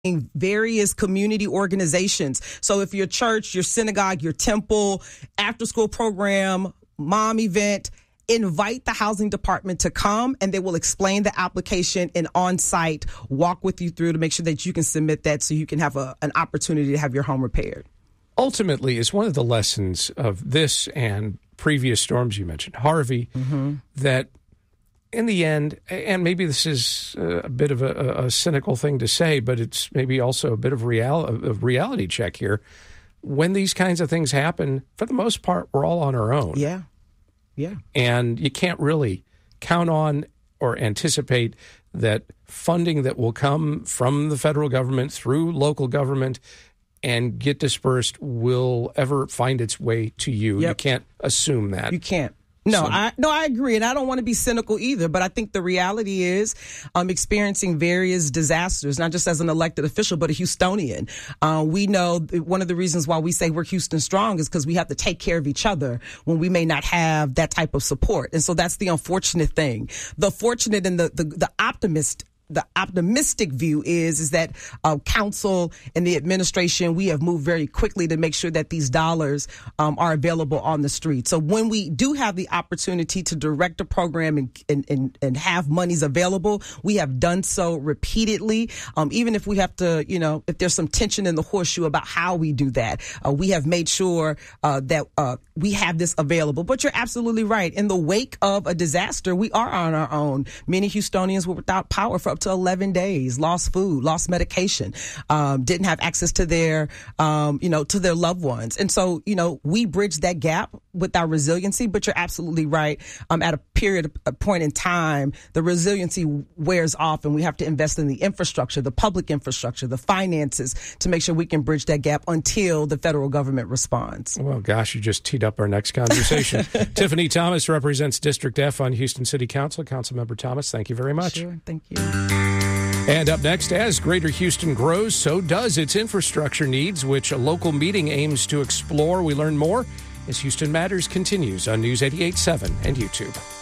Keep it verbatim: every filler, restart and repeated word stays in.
various community organizations. So if your church, your synagogue, your temple, after school program, mom event, invite the housing department to come, and they will explain the application and on-site walk with you through to make sure that you can submit that so you can have a, an opportunity to have your home repaired. Ultimately, is one of the lessons of this and previous storms you mentioned, Harvey, mm-hmm. that in the end, and maybe this is a bit of a, a cynical thing to say, but it's maybe also a bit of real, a reality check here. When these kinds of things happen, for the most part, we're all on our own. Yeah, yeah. And you can't really count on or anticipate that funding that will come from the federal government through local government and get dispersed will ever find its way to you. Yep. You can't assume that. You can't. No, so, I no, I agree, and I don't want to be cynical either. But I think the reality is, um, experiencing various disasters, not just as an elected official, but a Houstonian. Uh, we know one of the reasons why we say we're Houston strong is because we have to take care of each other when we may not have that type of support, and so that's the unfortunate thing. The fortunate and the the, the optimist. The optimistic view is is that uh, council and the administration, we have moved very quickly to make sure that these dollars um, are available on the street. So when we do have the opportunity to direct a program and and, and, and have monies available, we have done so repeatedly. Um, even if we have to, you know, if there's some tension in the horseshoe about how we do that, uh, we have made sure uh, that uh, we have this available. But you're absolutely right. In the wake of a disaster, we are on our own. Many Houstonians were without power for up to eleven days, lost food, lost medication, um, didn't have access to their, um, you know, to their loved ones. And so, you know, we bridge that gap with our resiliency, but you're absolutely right. Um, at a period, a point in time, the resiliency wears off and we have to invest in the infrastructure, the public infrastructure, the finances to make sure we can bridge that gap until the federal government responds. Well, gosh, you just teed up our next conversation. Tiffany Thomas represents District F on Houston City Council. Councilmember Thomas, thank you very much. Sure, thank you. And up next, as Greater Houston grows, so does its infrastructure needs, which a local meeting aims to explore. We learn more as Houston Matters continues on News eighty-eight point seven and YouTube.